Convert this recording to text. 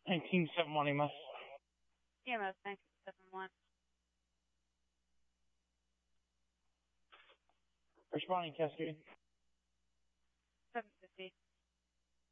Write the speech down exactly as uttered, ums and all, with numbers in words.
nineteen seven one E M S. E M S nineteen seven one. Responding Cascade. seven fifty.